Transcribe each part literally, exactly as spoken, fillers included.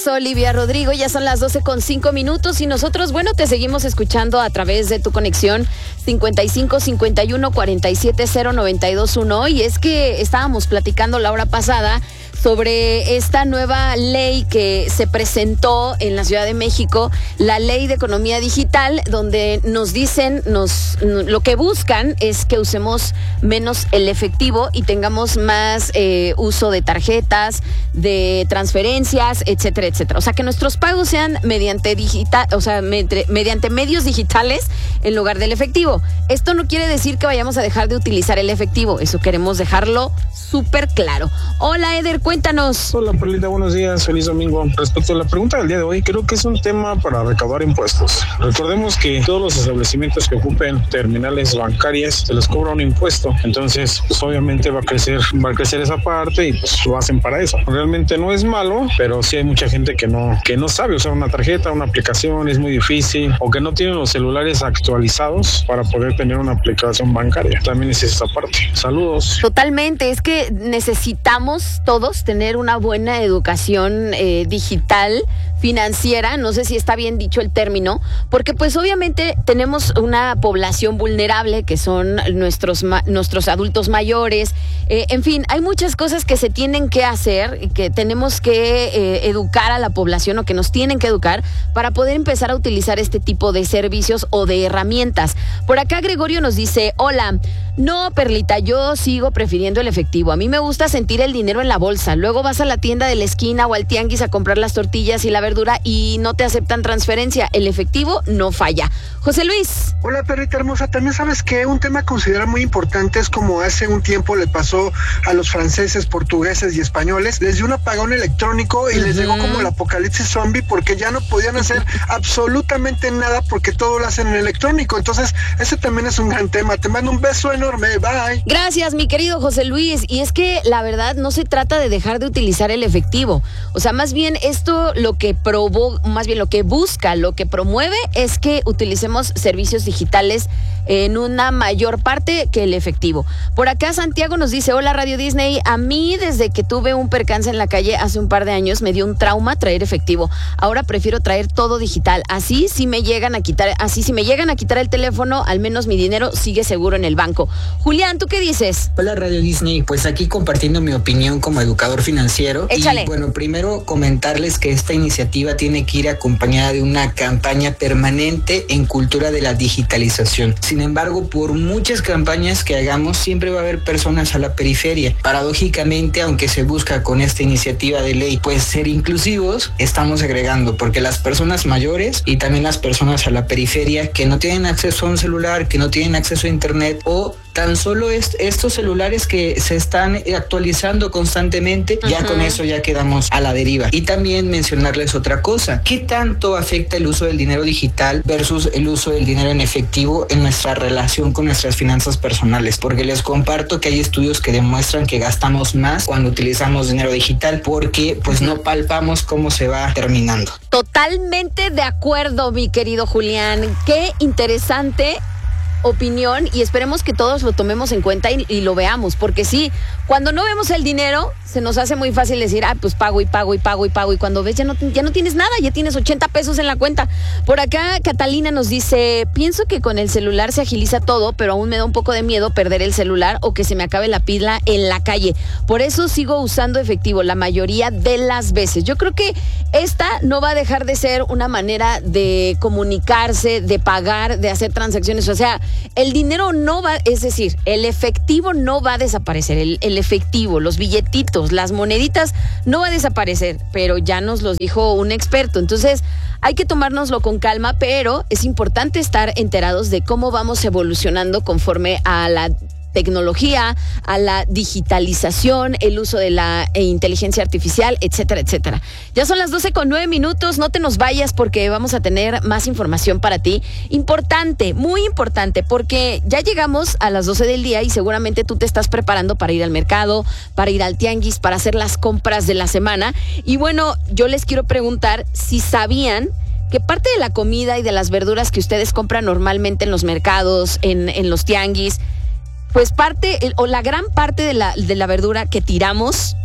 días, Olivia Rodrigo. Ya son las doce con cinco minutos y nosotros, bueno, te seguimos escuchando a través de tu conexión cincuenta y cinco cincuenta y uno cuarenta y siete cero noventa y dos uno. Y es que estábamos platicando la hora pasada sobre esta nueva ley que se presentó en la Ciudad de México, la Ley de Economía Digital, donde nos dicen, nos lo que buscan es que usemos menos el efectivo y tengamos más eh, uso de tarjetas, de transferencias, etcétera, etcétera. O sea, que nuestros pagos sean mediante digital, o sea, med- mediante medios digitales en lugar del efectivo. Esto no quiere decir que vayamos a dejar de utilizar el efectivo, eso queremos dejarlo súper claro. Hola, Eder, cuéntanos. Hola, Perlita, buenos días, feliz domingo. Respecto a la pregunta del día de hoy, creo que es un tema para recaudar impuestos. Recordemos que todos los establecimientos que ocupen terminales bancarias se les cobra un impuesto, entonces pues obviamente va a crecer, va a crecer esa parte y pues lo hacen para eso. Realmente no es malo, pero sí hay mucha gente que no, que no sabe usar una tarjeta, una aplicación, es muy difícil, o que no tienen los celulares actualizados para poder tener una aplicación bancaria. También es esa parte. Saludos. Totalmente, es que necesitamos todos tener una buena educación eh, digital, financiera, no sé si está bien dicho el término, porque pues obviamente tenemos una población vulnerable que son nuestros, ma- nuestros adultos mayores, eh, en fin, hay muchas cosas que se tienen que hacer y que tenemos que eh, educar a la población o que nos tienen que educar para poder empezar a utilizar este tipo de servicios o de herramientas. Por acá Gregorio nos dice, hola, no, Perlita, yo sigo prefiriendo el efectivo. A mí me gusta sentir el dinero en la bolsa. Luego vas a la tienda de la esquina o al tianguis a comprar las tortillas y la verdura y no te aceptan transferencia. El efectivo no falla. José Luis. Hola, Perlita hermosa. También sabes que un tema a considerar muy importante es como hace un tiempo le pasó a los franceses, portugueses y españoles. Les dio un apagón electrónico y uh-huh. les llegó como el apocalipsis zombie porque ya no podían hacer absolutamente nada porque todo lo hacen en electrónico. Entonces, ese también es un gran tema. Te mando un beso enorme. Bye. Gracias, mi querido José Luis. Y es que la verdad no se trata de dejar de utilizar el efectivo. O sea, más bien esto lo que provoca, más bien lo que busca, lo que promueve es que utilicemos servicios digitales en una mayor parte que el efectivo. Por acá Santiago nos dice, hola Radio Disney, a mí desde que tuve un percance en la calle hace un par de años me dio un trauma traer efectivo. Ahora prefiero traer todo digital. Así si me llegan a quitar, así si me llegan a quitar el teléfono, al menos mi dinero sigue seguro en el banco. Julián, ¿tú qué dices? Hola Radio Disney, pues aquí compartiendo mi opinión como educador financiero. Échale. Y bueno, primero comentarles que esta iniciativa tiene que ir acompañada de una campaña permanente en cultura de la digitalización. Sin embargo, por muchas campañas que hagamos, siempre va a haber personas a la periferia. Paradójicamente, aunque se busca con esta iniciativa de ley, pues ser inclusivos, estamos agregando, porque las personas mayores y también las personas a la periferia que no tienen acceso a un celular, que no tienen acceso a internet o tan solo est- estos celulares que se están actualizando constantemente, uh-huh. ya con eso ya quedamos a la deriva. Y también mencionarles otra cosa, ¿qué tanto afecta el uso del dinero digital versus el uso del dinero en efectivo en nuestra relación con nuestras finanzas personales? Porque les comparto que hay estudios que demuestran que gastamos más cuando utilizamos dinero digital porque pues no palpamos cómo se va terminando. Totalmente de acuerdo, mi querido Julián. Qué interesante opinión y esperemos que todos lo tomemos en cuenta y, y lo veamos, porque sí, cuando no vemos el dinero se nos hace muy fácil decir, ah, pues pago y pago y pago y pago y cuando ves ya no, ya no tienes nada, ya tienes ochenta pesos en la cuenta. Por acá Catalina nos dice, pienso que con el celular se agiliza todo, pero aún me da un poco de miedo perder el celular o que se me acabe la pila en la calle. Por eso sigo usando efectivo la mayoría de las veces. Yo creo que esta no va a dejar de ser una manera de comunicarse, de pagar, de hacer transacciones, o sea, el dinero no va, es decir, el efectivo no va a desaparecer, el, el efectivo, los billetitos, las moneditas no va a desaparecer, pero ya nos lo dijo un experto, entonces hay que tomárnoslo con calma, pero es importante estar enterados de cómo vamos evolucionando conforme a la tecnología, a la digitalización, el uso de la inteligencia artificial, etcétera, etcétera. Ya son las doce con nueve minutos, no te nos vayas porque vamos a tener más información para ti. Importante, muy importante, porque ya llegamos a las doce del día y seguramente tú te estás preparando para ir al mercado, para ir al tianguis, para hacer las compras de la semana. Y bueno, yo les quiero preguntar si sabían que parte de la comida y de las verduras que ustedes compran normalmente en los mercados, en, en los tianguis, pues parte, o la gran parte de la, de la verdura que tiramos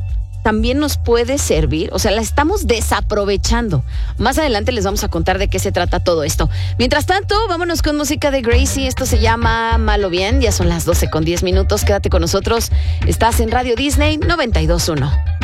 también nos puede servir, o sea, la estamos desaprovechando. Más adelante les vamos a contar de qué se trata todo esto. Mientras tanto, vámonos con música de Gracie. Esto se llama Malo Bien. Ya son las doce con diez minutos. Quédate con nosotros. Estás en Radio Disney noventa y dos punto uno.